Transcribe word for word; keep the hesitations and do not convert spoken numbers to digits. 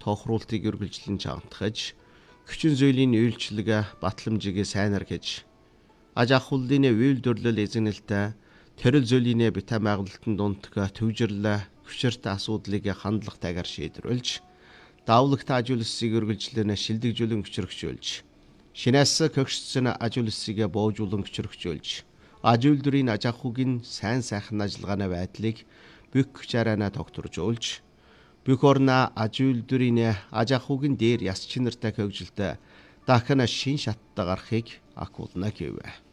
хохруултыг үргэлжлэн чамтгаж, хүчин зүйлийн үйлчлэг батламжийг сайнар гэж, аж ахуйлын үйлдвэрлэл эзэнэлтэй тэрэл зүйлийн битам байгуулалтын дундх төвжирлээ хүчирт асуудлыг хандлагатайгаар шийдвэрлэж, давлагт аж үйлсийг үргэлжлэн шилдэгжүүлэн хүчрхжүүлж, шинээс көгшсөн аж үйлсийг боожуулан хүчрхжүүлж, аж үйлдвэрийн аж ахуйн сайн сайхан ажиллагааны байдлыг бүх хүчээрээ тогтворжуулж, бүх орны аж үйлдвэрийн аж ахуйн дээр яс чинартай хөгжилтэй дахин шин шаттай гарахыг акуулна гэв.